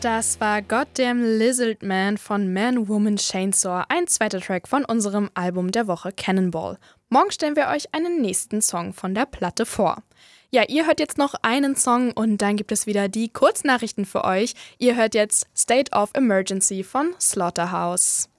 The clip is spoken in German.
Das war Goddamn Lizard Man von Man, Woman, Chainsaw, ein zweiter Track von unserem Album der Woche Cannonball. Morgen stellen wir euch einen nächsten Song von der Platte vor. Ja, ihr hört jetzt noch einen Song und dann gibt es wieder die Kurznachrichten für euch. Ihr hört jetzt State of Emergency von Slaughterhouse.